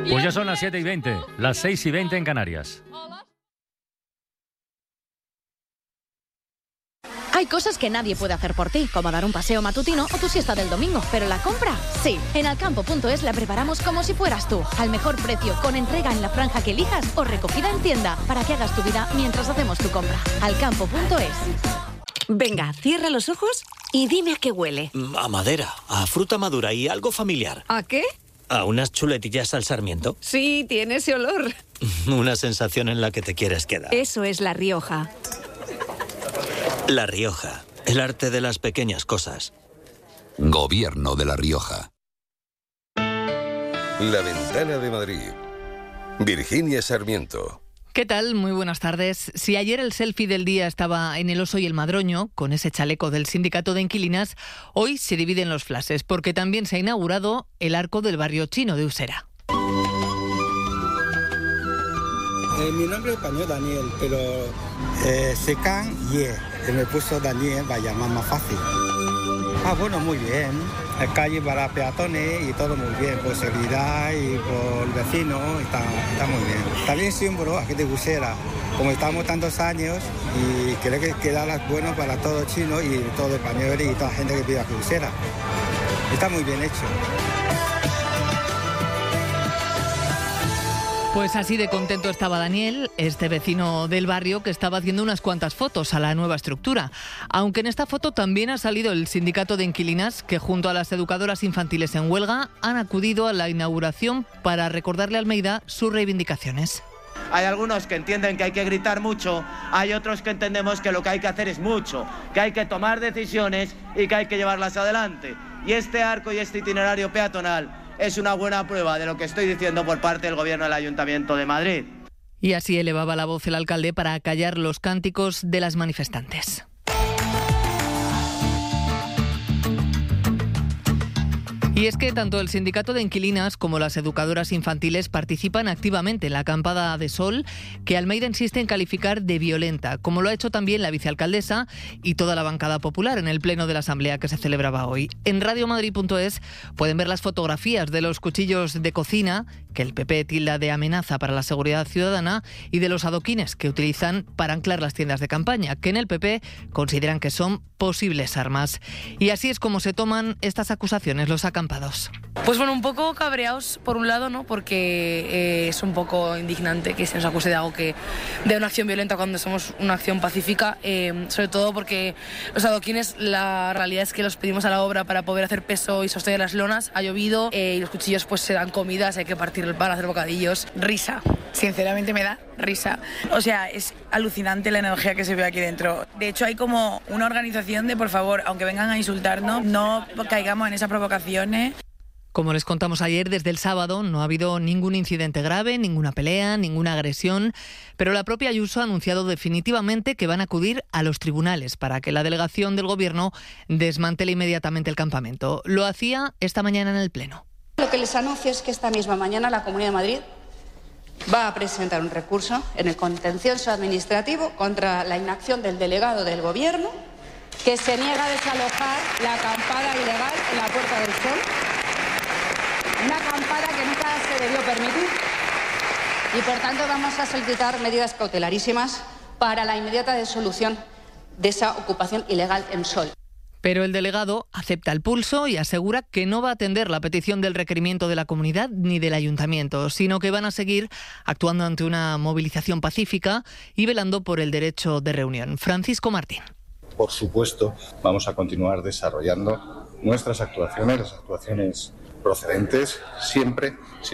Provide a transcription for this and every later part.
Pues ya son las 7:20, las 6:20 en Canarias. Hay cosas que nadie puede hacer por ti, como dar un paseo matutino o tu siesta del domingo, pero la compra, sí. En Alcampo.es la preparamos como si fueras tú, al mejor precio, con entrega en la franja que elijas o recogida en tienda, para que hagas tu vida mientras hacemos tu compra. Alcampo.es. Venga, cierra los ojos y dime a qué huele. A madera, a fruta madura y algo familiar. ¿A qué? A unas chuletillas al sarmiento. Sí, tiene ese olor. Una sensación en la que te quieres quedar. Eso es La Rioja. La Rioja, el arte de las pequeñas cosas. Gobierno de La Rioja. La Ventana de Madrid. Virginia Sarmiento. ¿Qué tal? Muy buenas tardes. Si ayer el selfie del día estaba en El Oso y el Madroño, con ese chaleco del sindicato de inquilinas, hoy se dividen los flashes, porque también se ha inaugurado el arco del barrio chino de Usera. Mi nombre es español Daniel, pero Secan Ye, que me puso Daniel para llamar más fácil. Bueno, muy bien. Calle para peatones y todo muy bien, por seguridad y por vecinos, está muy bien. También símbolo aquí de Usera, como estamos tantos años y creo que queda bueno para todos chinos y todos españoles y toda la gente que vive aquí en Usera. Está muy bien hecho. Pues así de contento estaba Daniel, este vecino del barrio que estaba haciendo unas cuantas fotos a la nueva estructura. Aunque en esta foto también ha salido el sindicato de inquilinas, que junto a las educadoras infantiles en huelga han acudido a la inauguración para recordarle a Almeida sus reivindicaciones. Hay algunos que entienden que hay que gritar mucho, hay otros que entendemos que lo que hay que hacer es mucho, que hay que tomar decisiones y que hay que llevarlas adelante. Y este arco y este itinerario peatonal es una buena prueba de lo que estoy diciendo por parte del Gobierno del Ayuntamiento de Madrid. Y así elevaba la voz el alcalde para acallar los cánticos de las manifestantes. Y es que tanto el sindicato de inquilinas como las educadoras infantiles participan activamente en la acampada de sol, que Almeida insiste en calificar de violenta, como lo ha hecho también la vicealcaldesa y toda la bancada popular en el pleno de la asamblea que se celebraba hoy. En radiomadrid.es pueden ver las fotografías de los cuchillos de cocina, que el PP tilda de amenaza para la seguridad ciudadana, y de los adoquines que utilizan para anclar las tiendas de campaña, que en el PP consideran que son posibles armas. Y así es como se toman estas acusaciones los acampados. Pues bueno, un poco cabreados por un lado, ¿no? Porque es un poco indignante que se nos acuse de algo de una acción violenta cuando somos una acción pacífica, sobre todo porque los adoquines, la realidad es que los pedimos a la obra para poder hacer peso y sostener las lonas, ha llovido y los cuchillos pues se dan comidas, hay que partir el pan, hacer bocadillos. Risa, sinceramente me da risa. O sea, es alucinante la energía que se ve aquí dentro. De hecho, hay como una organización de, por favor, aunque vengan a insultarnos, no caigamos en esas provocaciones. Como les contamos ayer, desde el sábado no ha habido ningún incidente grave, ninguna pelea, ninguna agresión, pero la propia Ayuso ha anunciado definitivamente que van a acudir a los tribunales para que la delegación del Gobierno desmantele inmediatamente el campamento. Lo hacía esta mañana en el Pleno. Lo que les anuncio es que esta misma mañana la Comunidad de Madrid va a presentar un recurso en el contencioso administrativo contra la inacción del delegado del Gobierno, que se niega a desalojar la acampada ilegal en la Puerta del Sol. Una acampada que nunca se debió permitir. Y por tanto vamos a solicitar medidas cautelarísimas para la inmediata disolución de esa ocupación ilegal en Sol. Pero el delegado acepta el pulso y asegura que no va a atender la petición del requerimiento de la comunidad ni del ayuntamiento, sino que van a seguir actuando ante una movilización pacífica y velando por el derecho de reunión. Francisco Martín. Por supuesto, vamos a continuar desarrollando nuestras actuaciones, las actuaciones procedentes, siempre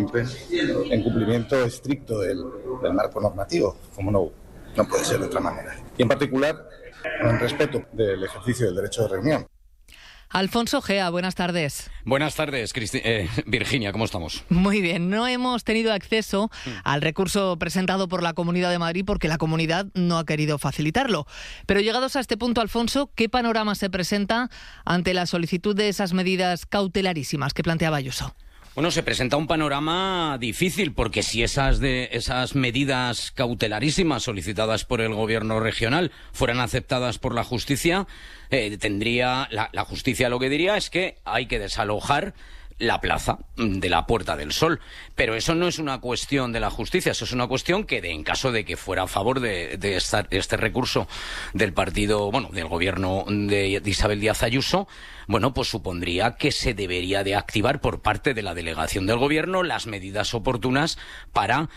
en cumplimiento estricto del marco normativo, como no puede ser de otra manera. Y en particular, en respeto del ejercicio del derecho de reunión. Alfonso Gea, buenas tardes. Buenas tardes, Virginia, ¿cómo estamos? Muy bien, no hemos tenido acceso al recurso presentado por la Comunidad de Madrid porque la comunidad no ha querido facilitarlo. Pero llegados a este punto, Alfonso, ¿qué panorama se presenta ante la solicitud de esas medidas cautelarísimas que planteaba Ayuso? Bueno, se presenta un panorama difícil porque si esas medidas cautelarísimas solicitadas por el gobierno regional fueran aceptadas por la justicia, la justicia lo que diría es que hay que desalojar la plaza de la Puerta del Sol. Pero eso no es una cuestión de la justicia, eso es una cuestión que en caso de que fuera a favor de este recurso del partido, del gobierno de Isabel Díaz Ayuso, pues supondría que se debería de activar por parte de la delegación del gobierno las medidas oportunas para,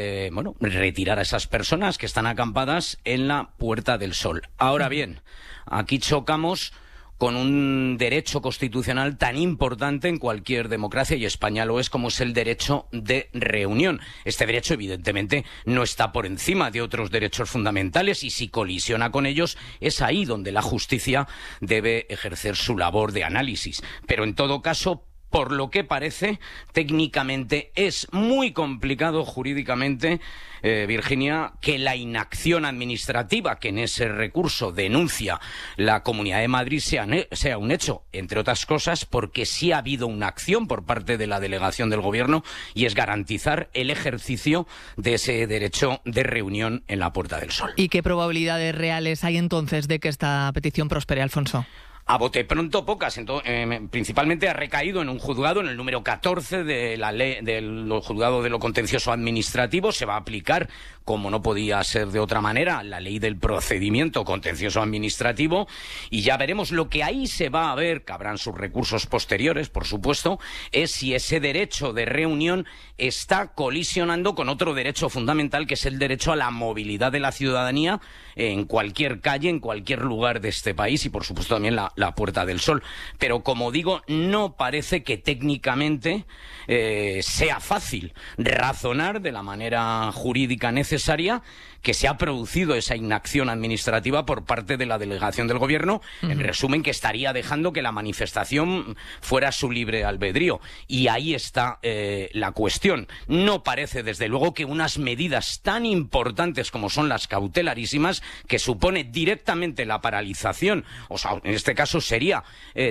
retirar a esas personas que están acampadas en la Puerta del Sol. Ahora bien, aquí chocamos con un derecho constitucional tan importante en cualquier democracia, y España lo es, como es el derecho de reunión. Este derecho, evidentemente, no está por encima de otros derechos fundamentales, y si colisiona con ellos, es ahí donde la justicia debe ejercer su labor de análisis. Pero, en todo caso, por lo que parece, técnicamente es muy complicado jurídicamente, Virginia, que la inacción administrativa que en ese recurso denuncia la Comunidad de Madrid sea un hecho, entre otras cosas porque sí ha habido una acción por parte de la delegación del Gobierno, y es garantizar el ejercicio de ese derecho de reunión en la Puerta del Sol. ¿Y qué probabilidades reales hay entonces de que esta petición prospere, Alfonso? A bote pronto, pocas. Principalmente ha recaído en un juzgado, en el número 14 de la ley del juzgado de lo contencioso administrativo. Se va a aplicar, como no podía ser de otra manera, la ley del procedimiento contencioso administrativo, y ya veremos. Lo que ahí se va a ver, que habrán sus recursos posteriores, por supuesto, es si ese derecho de reunión está colisionando con otro derecho fundamental, que es el derecho a la movilidad de la ciudadanía en cualquier calle, en cualquier lugar de este país, y por supuesto también la Puerta del Sol. Pero, como digo, no parece que técnicamente sea fácil razonar de la manera jurídica necesaria que se ha producido esa inacción administrativa por parte de la delegación del Gobierno. En resumen, que estaría dejando que la manifestación fuera su libre albedrío. Y ahí está la cuestión. No parece, desde luego, que unas medidas tan importantes como son las cautelarísimas, que supone directamente la paralización, o sea, en este caso sería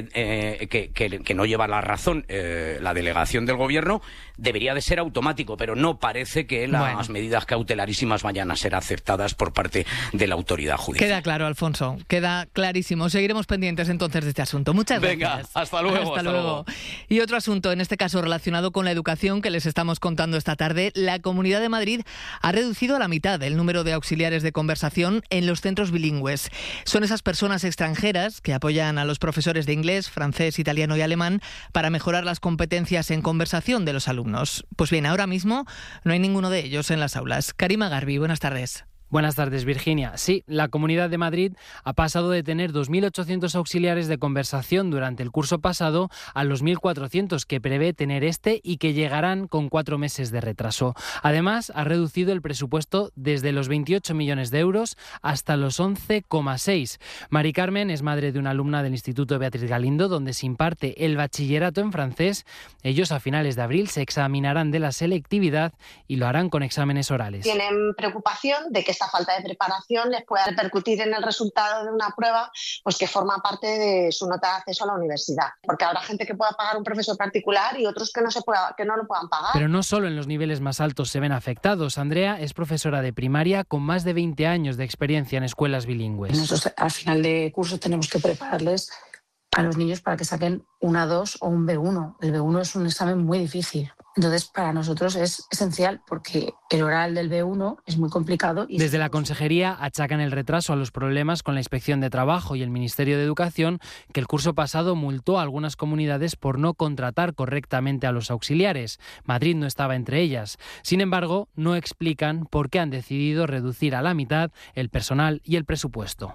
que no lleva la razón la delegación del Gobierno, debería de ser automático, pero no parece que las medidas cautelarísimas vayan a ser aceptadas por parte de la autoridad judicial. Queda claro, Alfonso, queda clarísimo. Seguiremos pendientes entonces de este asunto. Muchas gracias. Venga, hasta luego. Hasta luego. Y otro asunto, en este caso relacionado con la educación, que les estamos contando esta tarde. La Comunidad de Madrid ha reducido a la mitad el número de auxiliares de conversación en los centros bilingües. Son esas personas extranjeras que apoyan a los profesores de inglés, francés, italiano y alemán para mejorar las competencias en conversación de los alumnos. Pues bien, ahora mismo no hay ninguno de ellos en las aulas. Karima Garbi, buenas tardes. Buenas tardes, Virginia. Sí, la Comunidad de Madrid ha pasado de tener 2.800 auxiliares de conversación durante el curso pasado a los 1.400 que prevé tener este, y que llegarán con 4 meses de retraso. Además, ha reducido el presupuesto desde los 28 millones de euros hasta los 11,6. Mari Carmen es madre de una alumna del Instituto Beatriz Galindo, donde se imparte el bachillerato en francés. Ellos, a finales de abril, se examinarán de la selectividad y lo harán con exámenes orales. Tienen preocupación de que esta falta de preparación les pueda repercutir en el resultado de una prueba, pues que forma parte de su nota de acceso a la universidad. Porque habrá gente que pueda pagar un profesor particular y otros que no lo puedan pagar. Pero no solo en los niveles más altos se ven afectados. Andrea es profesora de primaria con más de 20 años de experiencia en escuelas bilingües. Nosotros al final de curso tenemos que prepararles a los niños para que saquen un A2 o un B1. El B1 es un examen muy difícil. Entonces, para nosotros es esencial porque el oral del B1 es muy complicado. Desde la Consejería achacan el retraso a los problemas con la Inspección de Trabajo y el Ministerio de Educación, que el curso pasado multó a algunas comunidades por no contratar correctamente a los auxiliares. Madrid no estaba entre ellas. Sin embargo, no explican por qué han decidido reducir a la mitad el personal y el presupuesto.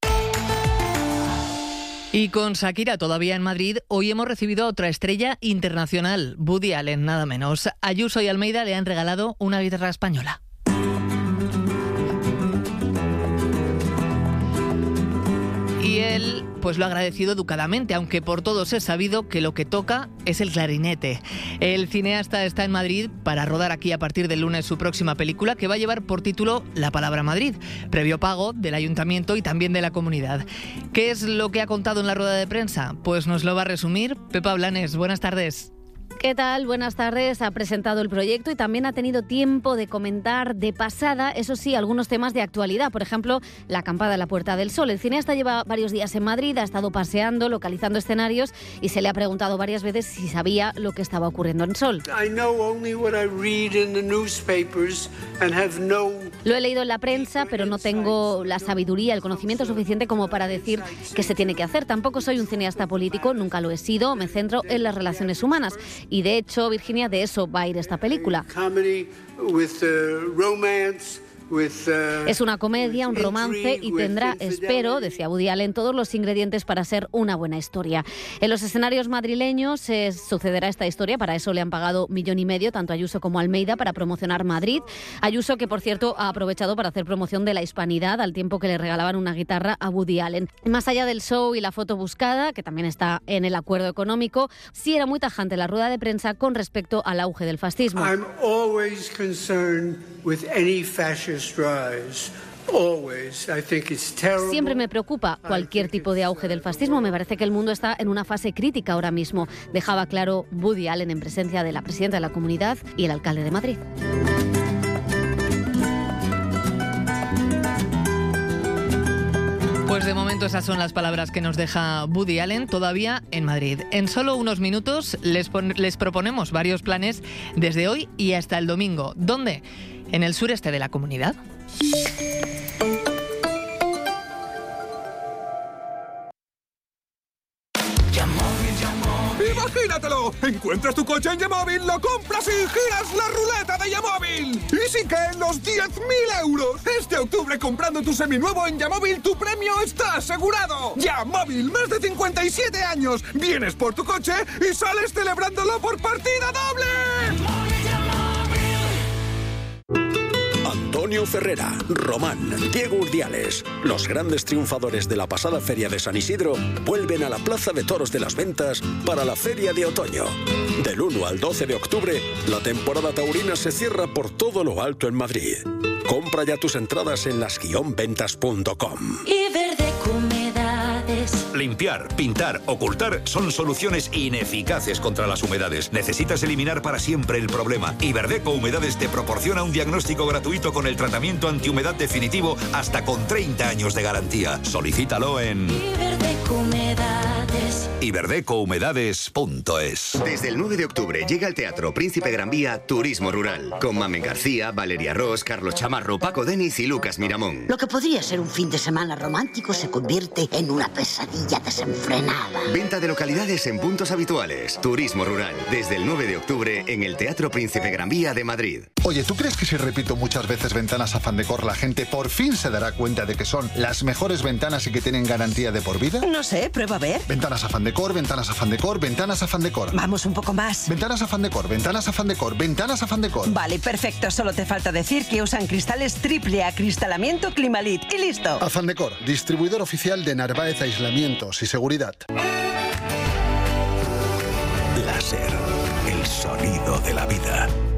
Y con Shakira todavía en Madrid, hoy hemos recibido a otra estrella internacional, Woody Allen, nada menos. Ayuso y Almeida le han regalado una guitarra española. Y él pues lo ha agradecido educadamente, aunque por todos es sabido que lo que toca es el clarinete. El cineasta está en Madrid para rodar aquí a partir del lunes su próxima película, que va a llevar por título La Palabra Madrid, previo pago del Ayuntamiento y también de la comunidad. ¿Qué es lo que ha contado en la rueda de prensa? Pues nos lo va a resumir Pepa Blanes. Buenas tardes. ¿Qué tal? Buenas tardes. Ha presentado el proyecto y también ha tenido tiempo de comentar de pasada, eso sí, algunos temas de actualidad. Por ejemplo, la acampada a la Puerta del Sol. El cineasta lleva varios días en Madrid, ha estado paseando, localizando escenarios y se le ha preguntado varias veces si sabía lo que estaba ocurriendo en Sol. Lo he leído en la prensa, pero no tengo la sabiduría, el conocimiento suficiente como para decir qué se tiene que hacer. Tampoco soy un cineasta político, nunca lo he sido, me centro en las relaciones humanas. Y de hecho, Virginia, de eso va a ir esta película. Es una comedia, un romance y tendrá, espero, decía Woody Allen, todos los ingredientes para ser una buena historia. En los escenarios madrileños sucederá esta historia, para eso le han pagado 1,5 millones tanto a Ayuso como a Almeida para promocionar Madrid. Ayuso, que por cierto ha aprovechado para hacer promoción de la hispanidad al tiempo que le regalaban una guitarra a Woody Allen. Más allá del show y la foto buscada, que también está en el acuerdo económico, sí era muy tajante la rueda de prensa con respecto al auge del fascismo. I'm always concerned with any fascist rise. Siempre me preocupa cualquier tipo de auge del fascismo. Me parece que el mundo está en una fase crítica ahora mismo, dejaba claro Woody Allen en presencia de la presidenta de la Comunidad y el alcalde de Madrid. Pues de momento esas son las palabras que nos deja Woody Allen todavía en Madrid. En solo unos minutos les proponemos varios planes desde hoy y hasta el domingo. ¿Dónde? En el sureste de la Comunidad. ¡Imagínatelo! Encuentras tu coche en Yamóvil, lo compras y giras la ruleta de Yamóvil. ¡Y si caen los 10.000 euros! Este octubre, comprando tu seminuevo en Yamóvil, tu premio está asegurado. Yamóvil, más de 57 años. Vienes por tu coche y sales celebrándolo por partida doble. Antonio Ferrera, Román, Diego Urdiales, los grandes triunfadores de la pasada Feria de San Isidro, vuelven a la Plaza de Toros de las Ventas para la Feria de Otoño. Del 1 al 12 de octubre, la temporada taurina se cierra por todo lo alto en Madrid. Compra ya tus entradas en las-ventas.com. Limpiar, pintar, ocultar son soluciones ineficaces contra las humedades. Necesitas eliminar para siempre el problema. Iberdeco Humedades te proporciona un diagnóstico gratuito con el tratamiento antihumedad definitivo hasta con 30 años de garantía. Solicítalo en iberdecohumedades.es. Desde el 9 de octubre llega al Teatro Príncipe Gran Vía Turismo Rural, con Mamen García, Valeria Ross, Carlos Chamarro, Paco Denis y Lucas Miramón. Lo que podría ser un fin de semana romántico se convierte en una pesadilla desenfrenada. Venta de localidades en puntos habituales. Turismo Rural, desde el 9 de octubre en el Teatro Príncipe Gran Vía de Madrid. Oye, ¿tú crees que si repito muchas veces Ventanas Afán Decor, la gente por fin se dará cuenta de que son las mejores ventanas y que tienen garantía de por vida? No sé, prueba a ver. Ventanas Afán Decor, Ventanas Afán Decor, Ventanas Afán Decor. Vamos un poco más. Ventanas Afán Decor, Ventanas Afán Decor, Ventanas Afán Decor. Vale, perfecto. Solo te falta decir que usan cristales triple acristalamiento Climalit. Y listo. Afán Decor, distribuidor oficial de Narváez Aislamientos y Seguridad. Láser, el sonido de la vida.